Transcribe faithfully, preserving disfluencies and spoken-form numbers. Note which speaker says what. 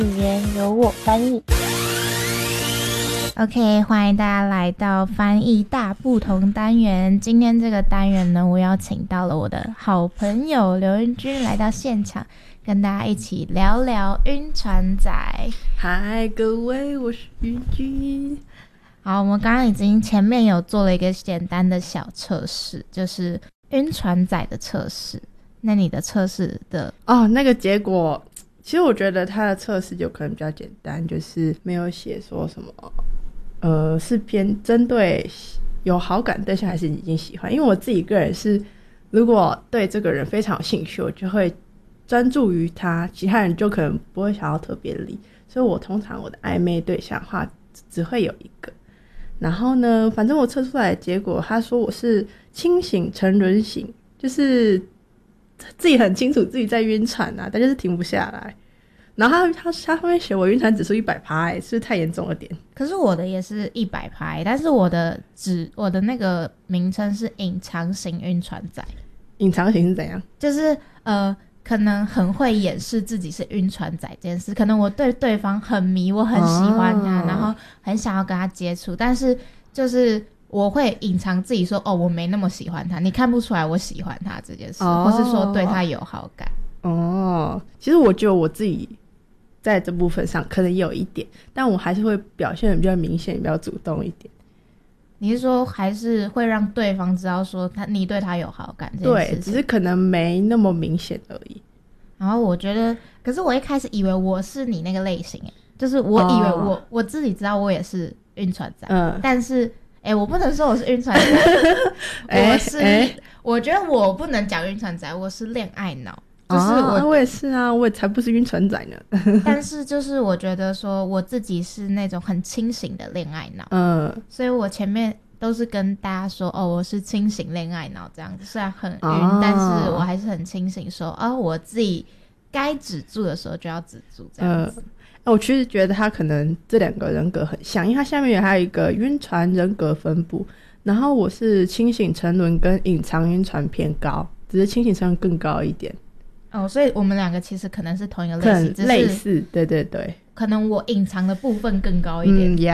Speaker 1: 语言由我翻译。
Speaker 2: OK， 欢迎大家来到翻译大不同单元。今天这个单元呢，我邀请到了我的好朋友刘云君来到现场，跟大家一起聊聊晕船仔。
Speaker 3: 嗨，各位，我是云君。
Speaker 2: 好，我们刚刚已经前面有做了一个简单的小测试，就是晕船仔的测试。那你的测试的
Speaker 3: 哦，那个结果，其实我觉得他的测试就可能比较简单，就是没有写说什么，呃，是偏针对有好感对象还是已经喜欢。因为我自己个人是，如果对这个人非常有兴趣，我就会专注于他，其他人就可能不会想要特别理。所以我通常我的暧昧对象的话，只会有一个。然后呢，反正我测出来的结果，他说我是清醒沉沦型，就是自己很清楚自己在晕船啊，但就是停不下来。然后他他他后面写我晕船指数一百趴，哎，是不是太严重了点？
Speaker 2: 可是我的也是一百趴，但是我的指我的那个名称是隐藏型晕船仔。
Speaker 3: 隐藏型是怎样？
Speaker 2: 就是呃。可能很会掩饰自己是晕船仔这件事，可能我对对方很迷，我很喜欢他、哦、然后很想要跟他接触，但是就是我会隐藏自己说哦我没那么喜欢他，你看不出来我喜欢他这件事、哦、或是说对他有好感。
Speaker 3: 哦，其实我觉得我自己在这部分上可能也有一点，但我还是会表现的比较明显，比较主动一点。
Speaker 2: 你是说还是会让对方知道说他你对他有好感这件事情？
Speaker 3: 对，只是可能没那么明显而已。
Speaker 2: 然后我觉得，可是我一开始以为我是你那个类型，就是我以为我、哦、我自己知道我也是晕船仔，嗯，但是哎，我不能说我是晕船仔，我是、欸、我觉得我不能讲晕船仔，我是恋爱脑。就是我、
Speaker 3: 哦、我也是啊，我也才不是晕船仔呢。
Speaker 2: 但是就是我觉得说我自己是那种很清醒的恋爱脑，
Speaker 3: 嗯，
Speaker 2: 所以我前面都是跟大家说哦我是清醒恋爱脑这样子，虽然很晕、哦、但是我还是很清醒说哦我自己该止住的时候就要止住这样子。
Speaker 3: 嗯，我其实觉得他可能这两个人格很像，因为他下面还有一个晕船人格分布，然后我是清醒沉沦跟隐藏晕船偏高，只是清醒沉沦更高一点。
Speaker 2: 哦，所以我们两个其实可能是同一个类型，
Speaker 3: 类似，对对对，
Speaker 2: 可能我隐藏的部分更高一点。
Speaker 3: 嗯